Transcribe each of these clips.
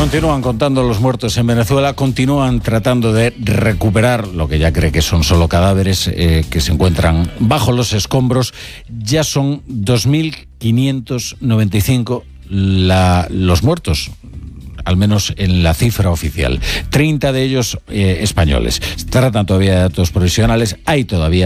Continúan contando los muertos en Venezuela, continúan tratando de recuperar lo que ya cree que son solo cadáveres que se encuentran bajo los escombros. Ya son 2.595 los muertos, al menos en la cifra oficial. 30 de ellos españoles. Se tratan todavía de datos provisionales, hay todavía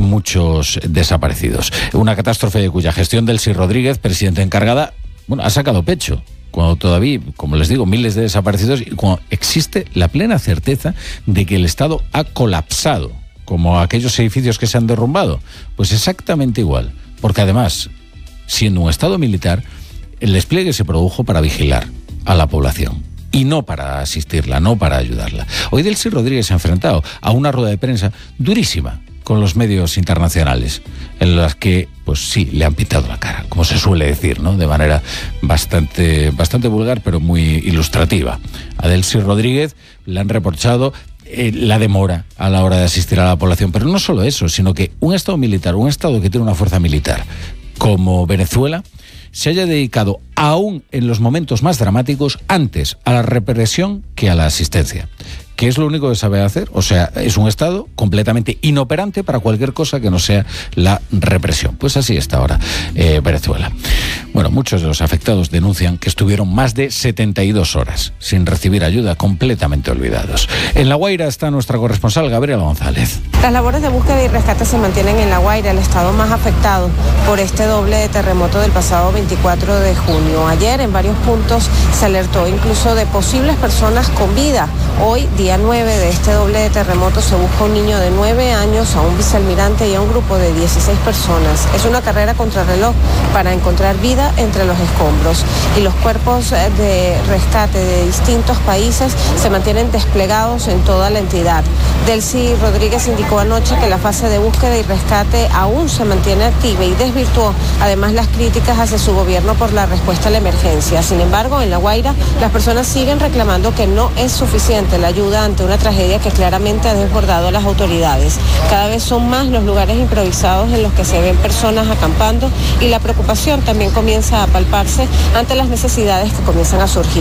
muchos desaparecidos. Una catástrofe de cuya gestión Delcy Rodríguez, presidenta encargada, ha sacado pecho. Cuando todavía, como les digo, miles de desaparecidos y cuando existe la plena certeza de que el Estado ha colapsado, como aquellos edificios que se han derrumbado, pues exactamente igual. Porque además, siendo un Estado militar, el despliegue se produjo para vigilar a la población y no para asistirla, no para ayudarla. Hoy Delcy Rodríguez se ha enfrentado a una rueda de prensa durísima con los medios internacionales, en las que, pues sí, le han pintado la cara, como se suele decir, ¿no? De manera bastante vulgar, pero muy ilustrativa. A Delcy Rodríguez le han reprochado la demora a la hora de asistir a la población, pero no solo eso, sino que un Estado militar, un Estado que tiene una fuerza militar como Venezuela, se haya dedicado, aún en los momentos más dramáticos, antes a la represión que a la asistencia. ¿Qué es lo único que sabe hacer? O sea, es un Estado completamente inoperante para cualquier cosa que no sea la represión. Pues así está ahora Venezuela. Bueno, muchos de los afectados denuncian que estuvieron más de 72 horas sin recibir ayuda, completamente olvidados. En La Guaira está nuestra corresponsal Gabriela González. Las labores de búsqueda y rescate se mantienen en La Guaira, el estado más afectado por este doble terremoto del pasado 24 de junio. Ayer en varios puntos se alertó incluso de posibles personas con vida. Hoy, día 9 de este doble terremoto, se busca un niño de 9 años, a un vicealmirante y a un grupo de 16 personas. Es una carrera contrarreloj para encontrar vida entre los escombros. Y los cuerpos de rescate de distintos países se mantienen desplegados en toda la entidad. Delcy Rodríguez indicó anoche que la fase de búsqueda y rescate aún se mantiene activa y desvirtuó además las críticas hacia su gobierno por la respuesta a la emergencia. Sin embargo, en La Guaira, las personas siguen reclamando que no es suficiente la ayuda ante una tragedia que claramente ha desbordado a las autoridades. Cada vez son más los lugares improvisados en los que se ven personas acampando y la preocupación también comienza a palparse ante las necesidades que comienzan a surgir.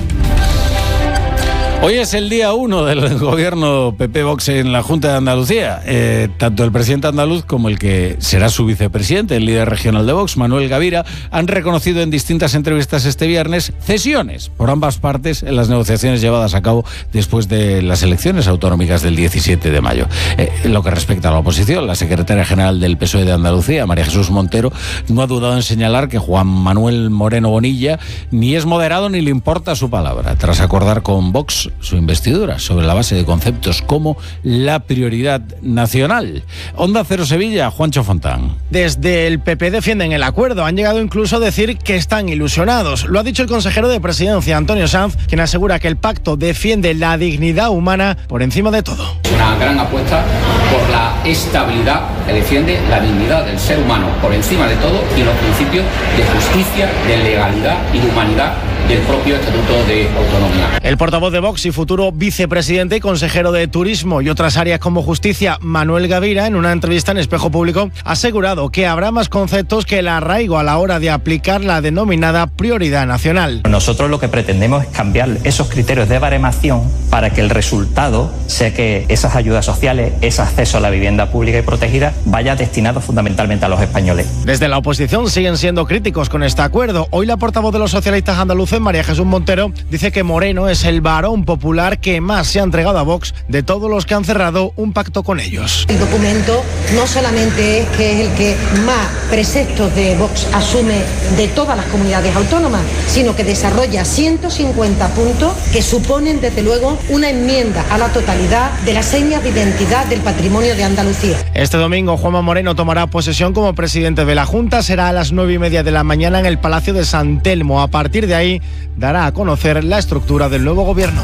Hoy es el día 1 del gobierno PP-Vox en la Junta de Andalucía. Tanto el presidente andaluz como el que será su vicepresidente, el líder regional de Vox, Manuel Gavira, han reconocido en distintas entrevistas este viernes cesiones por ambas partes en las negociaciones llevadas a cabo después de las elecciones autonómicas del 17 de mayo. En lo que respecta a la oposición, la secretaria general del PSOE de Andalucía, María Jesús Montero, no ha dudado en señalar que Juan Manuel Moreno Bonilla ni es moderado ni le importa su palabra, tras acordar con Vox su investidura sobre la base de conceptos como la prioridad nacional. Onda Cero Sevilla, Juancho Fontán. Desde el PP defienden el acuerdo, han llegado incluso a decir que están ilusionados. Lo ha dicho el consejero de Presidencia, Antonio Sanz, quien asegura que el pacto defiende la dignidad humana por encima de todo. Una gran apuesta por la estabilidad que defiende la dignidad del ser humano por encima de todo y los principios de justicia, de legalidad y de humanidad del propio Estatuto de Autonomía. El portavoz de Vox y futuro vicepresidente y consejero de Turismo y otras áreas como Justicia, Manuel Gavira, en una entrevista en Espejo Público, ha asegurado que habrá más conceptos que el arraigo a la hora de aplicar la denominada prioridad nacional. Nosotros lo que pretendemos es cambiar esos criterios de baremación para que el resultado sea que esas ayudas sociales, ese acceso a la vivienda pública y protegida, vaya destinado fundamentalmente a los españoles. Desde la oposición siguen siendo críticos con este acuerdo. Hoy la portavoz de los socialistas andaluces, María Jesús Montero, dice que Moreno es el varón popular que más se ha entregado a Vox de todos los que han cerrado un pacto con ellos. El documento no solamente es que es el que más preceptos de Vox asume de todas las comunidades autónomas, sino que desarrolla 150 puntos que suponen desde luego una enmienda a la totalidad de las señas de identidad del patrimonio de Andalucía. Este domingo Juanma Moreno tomará posesión como presidente de la Junta. Será a las 9:30 de la mañana en el Palacio de San Telmo. A partir de ahí dará a conocer la estructura del nuevo gobierno.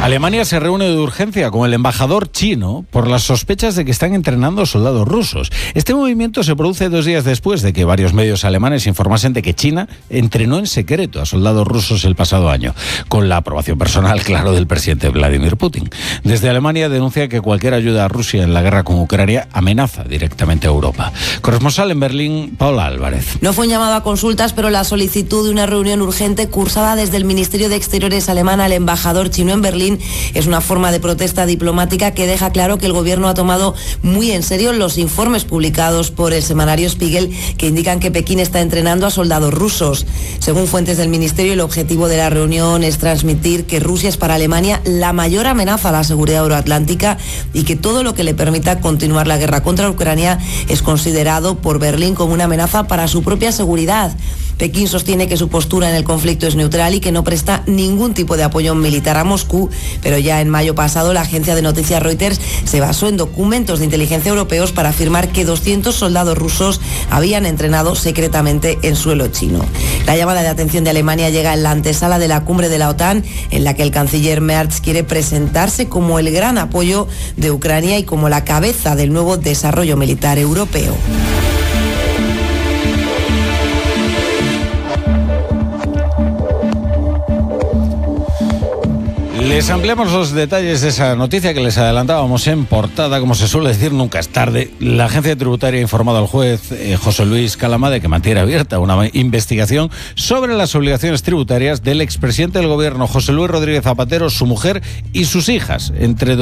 Alemania se reúne de urgencia con el embajador chino por las sospechas de que están entrenando soldados rusos. Este movimiento se produce 2 días después de que varios medios alemanes informasen de que China entrenó en secreto a soldados rusos el pasado año, con la aprobación personal, claro, del presidente Vladimir Putin. Desde Alemania denuncia que cualquier ayuda a Rusia en la guerra con Ucrania amenaza directamente a Europa. Corresponsal en Berlín, Paula Álvarez. No fue un llamado a consultas, pero la solicitud de una reunión urgente cursada desde el Ministerio de Exteriores alemán al embajador chino en Berlín es una forma de protesta diplomática que deja claro que el gobierno ha tomado muy en serio los informes publicados por el semanario Spiegel que indican que Pekín está entrenando a soldados rusos. Según fuentes del ministerio, el objetivo de la reunión es transmitir que Rusia es para Alemania la mayor amenaza a la seguridad euroatlántica y que todo lo que le permita continuar la guerra contra Ucrania es considerado por Berlín como una amenaza para su propia seguridad. Pekín sostiene que su postura en el conflicto es neutral y que no presta ningún tipo de apoyo militar a Moscú, pero ya en mayo pasado la agencia de noticias Reuters se basó en documentos de inteligencia europeos para afirmar que 200 soldados rusos habían entrenado secretamente en suelo chino. La llamada de atención de Alemania llega en la antesala de la cumbre de la OTAN, en la que el canciller Merz quiere presentarse como el gran apoyo de Ucrania y como la cabeza del nuevo desarrollo militar europeo. Les ampliamos los detalles de esa noticia que les adelantábamos en portada. Como se suele decir, nunca es tarde. La agencia tributaria ha informado al juez José Luis Calama de que mantiene abierta una investigación sobre las obligaciones tributarias del expresidente del gobierno José Luis Rodríguez Zapatero, su mujer y sus hijas entre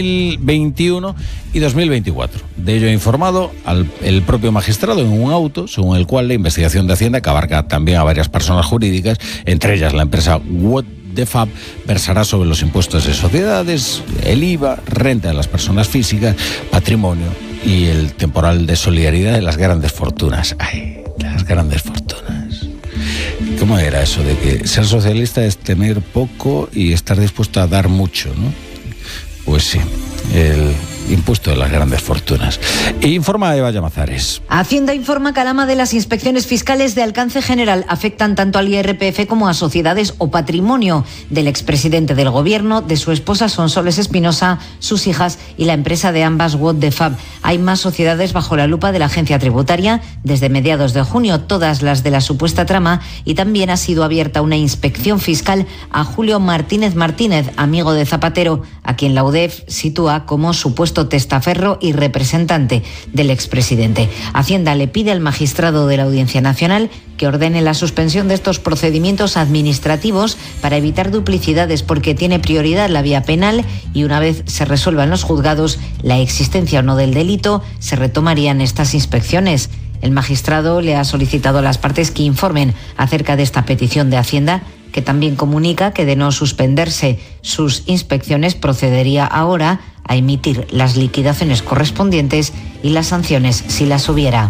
2021 y 2024. De ello ha informado el propio magistrado en un auto, según el cual la investigación de Hacienda, que abarca también a varias personas jurídicas, entre ellas la empresa What de FAB, versará sobre los impuestos de sociedades, el IVA, renta de las personas físicas, patrimonio y el temporal de solidaridad de las grandes fortunas. ¡Ay, las grandes fortunas! ¿Cómo era eso de que ser socialista es tener poco y estar dispuesto a dar mucho, ¿no? Pues sí, el impuesto de las grandes fortunas. Informa Eva Llamazares. Hacienda informa que Calama de las inspecciones fiscales de alcance general afectan tanto al IRPF como a sociedades o patrimonio del expresidente del gobierno, de su esposa Sonsoles Espinosa, sus hijas y la empresa de ambas What the Fab. Hay más sociedades bajo la lupa de la agencia tributaria desde mediados de junio, todas las de la supuesta trama, y también ha sido abierta una inspección fiscal a Julio Martínez Martínez, amigo de Zapatero, a quien la UDEF sitúa como supuesto testaferro y representante del expresidente. Hacienda le pide al magistrado de la Audiencia Nacional que ordene la suspensión de estos procedimientos administrativos para evitar duplicidades, porque tiene prioridad la vía penal y una vez se resuelvan los juzgados la existencia o no del delito, se retomarían estas inspecciones. El magistrado le ha solicitado a las partes que informen acerca de esta petición de Hacienda, que también comunica que de no suspenderse sus inspecciones procedería ahora a emitir las liquidaciones correspondientes y las sanciones si las hubiera.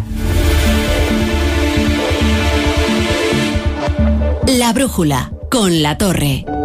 La brújula con La Torre.